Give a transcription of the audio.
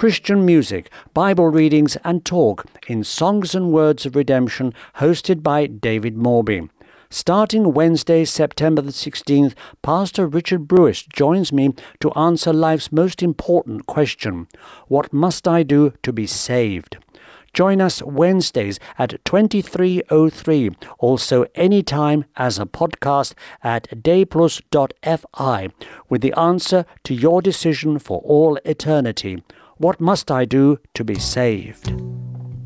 Christian music, Bible readings and talk in Songs and Words of Redemption, hosted by David Morby. Starting Wednesday, September the 16th, Pastor Richard Brewis joins me to answer life's most important question: what must I do to be saved? Join us Wednesdays at 23:03, also anytime as a podcast at dayplus.fi, with the answer to your decision for all eternity. What must I do to be saved?